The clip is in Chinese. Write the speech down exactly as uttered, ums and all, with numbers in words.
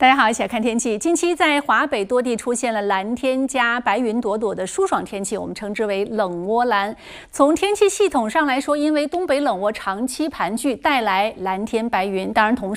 大家好，一起来看天气。近期在华北多地出现了蓝天加白云朵朵的舒爽天气，我们称之为冷涡蓝。从天气系统上来说，因为东北冷涡长期盘踞，带来蓝天白云，当然同时。